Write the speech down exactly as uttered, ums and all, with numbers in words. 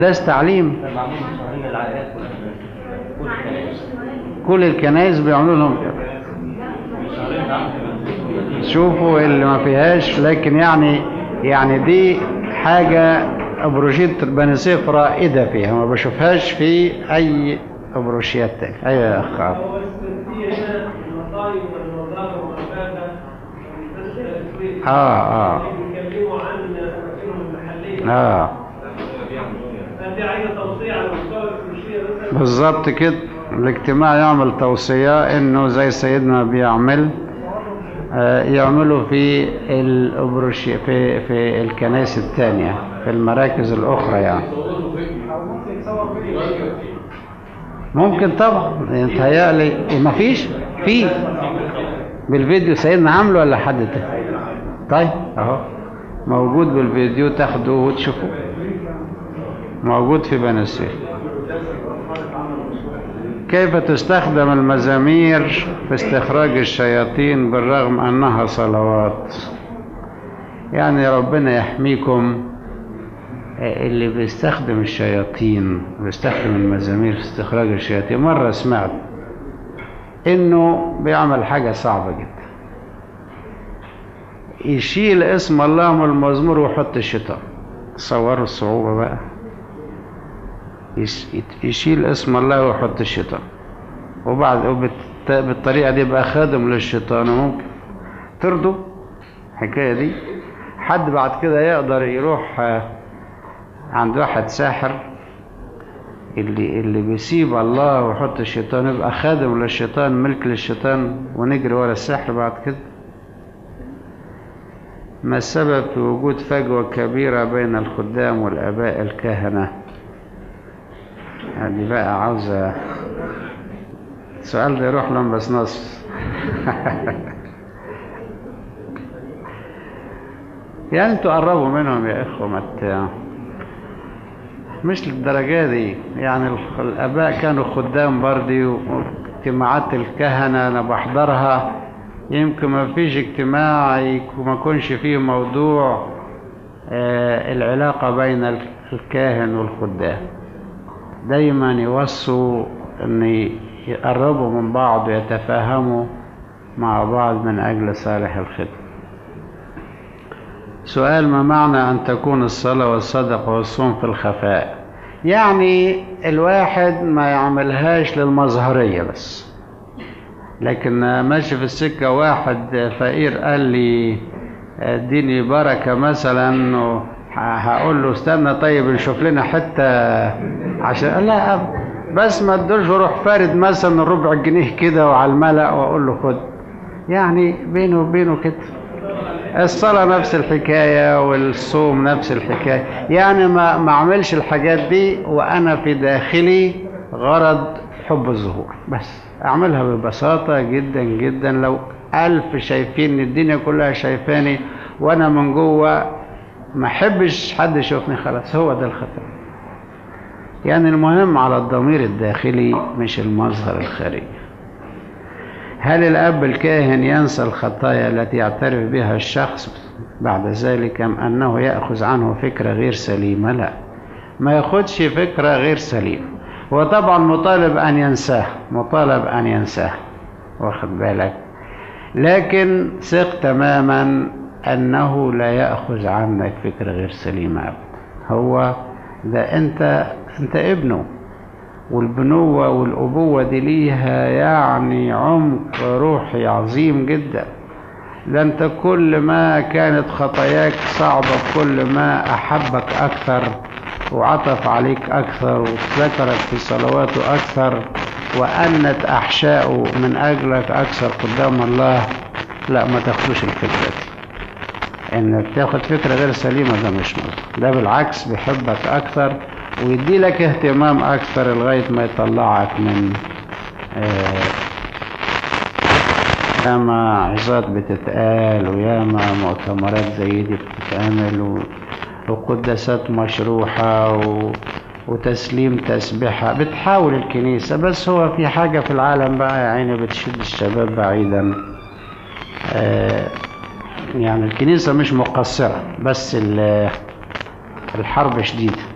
ده تعليم. كل الكنائس بيعملوا لهم كده. شوفوا اللي ما فيهاش، لكن يعني يعني دي حاجة أبروشية بني سيف رائدة فيها، ما بشوفهاش في أي أبروشيات تاني. أيوة يا أخ عبد. آه آه آه بالظبط كده. الاجتماع يعمل توصية إنه زي سيدنا بيعمل آه يعملوا في الأبروشية في في الكنائس الثانية في المراكز الأخرى يعني. ممكن طبعا. يتهيألي ما فيش في بالفيديو سيدنا عامله ولا حد تاني؟ طيب اهو موجود بالفيديو، تاخدوه وتشوفوه، موجود في بني سويف. كيف تستخدم المزامير في استخراج الشياطين بالرغم أنها صلوات؟ يعني ربنا يحميكم. اللي بيستخدم الشياطين بيستخدم المزامير في استخراج الشياطين، مرة سمعت إنه بيعمل حاجة صعبة جدا، يشيل اسم الله من المزمور ويحط الشيطان. تصوروا الصعوبة بقى. يشيل اسم الله ويحط الشيطان، وبعد بالطريقة دي بقى خادم للشيطان. ممكن ترضوا الحكاية دي؟ حد بعد كده يقدر يروح عند واحد ساحر اللي اللي بيسيب الله ويحط الشيطان يبقى خادم للشيطان، ملك للشيطان، ونجري ورا السحر بعد كده؟ ما السبب في وجود فجوة كبيرة بين الخدام والآباء الكهنة؟ يعني بقى عاوزة السؤال ده يروح لهم بس نص. يعني انتوا قربوا منهم يا اخوة، مت مش للدرجة دي. يعني الآباء كانوا خدام بردي، واجتماعات الكهنة أنا بحضرها، يمكن ما فيش اجتماع ما يكونش فيه موضوع آه العلاقة بين الكاهن والخدام. دايما يوصوا أن يقربوا من بعض ويتفاهموا مع بعض من أجل صالح الخدمة. سؤال: ما معنى أن تكون الصلاة والصدقة والصوم في الخفاء؟ يعني الواحد ما يعملهاش للمظهرية بس. لكن ماشي في السكة واحد فقير قال لي اديني بركة مثلا، هقول له استنى طيب نشوف لنا حتة عشان لا بس ما تدولش، روح فارد مثلا ربع جنيه كده وعلى الملأ واقول له خد. يعني بينه وبينه كده. الصلاة نفس الحكاية والصوم نفس الحكاية. يعني ما ما اعملش الحاجات دي وانا في داخلي غرض حب الظهور، بس اعملها ببساطة جدا جدا. لو ألف شايفين الدنيا كلها شايفاني وانا من جوه ما احبش حد يشوفني، خلاص هو ده الخطأ. يعني المهم على الضمير الداخلي مش المظهر الخارجي. هل الأب الكاهن ينسى الخطايا التي يعترف بها الشخص بعد ذلك، أم أنه يأخذ عنه فكرة غير سليمة؟ لا، ما يأخذش فكرة غير سليمة. هو طبعا مطالب أن ينساه، مطالب أن ينساه، واخد بالك، لكن ثق تماما أنه لا يأخذ عنك فكرة غير سليمة أبدا. هو ده أنت أنت ابنه، والبنوة والأبوة دي ليها يعني عمق روحي عظيم جدا. ده أنت كل ما كانت خطاياك صعبة كل ما أحبك أكثر وعطف عليك أكثر وذكرك في صلواته أكثر وأنت أحشاؤه من أجلك أكثر قدام الله. لا، ما تاخدوش الفكرة دي، إنك تاخد فكرة غير سليمة، ده مش مظبوط. ده بالعكس بيحبك أكثر ويدي لك اهتمام أكثر لغاية ما يطلعك من آه ياما عظات بتتقال وياما مؤتمرات زي دي بتتعمل وقداسات مشروحة و... وتسليم تسبيحة بتحاول الكنيسة. بس هو في حاجة في العالم بقى يا عيني بتشد الشباب بعيدا. آه يعني الكنيسة مش مقصرة، بس الحرب شديدة.